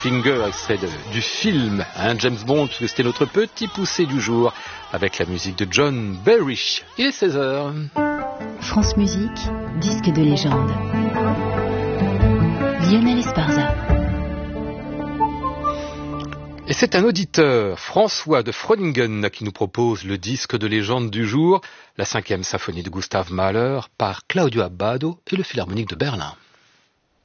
Finger, extrait du film James Bond, parce que c'était notre petit poussé du jour, avec la musique de John Barry. Il est 16h. France Musique, disque de légende. Lionel Esparza. Et c'est un auditeur, François de Froningen, qui nous propose le disque de légende du jour, la 5e symphonie de Gustav Mahler par Claudio Abbado et le Philharmonique de Berlin.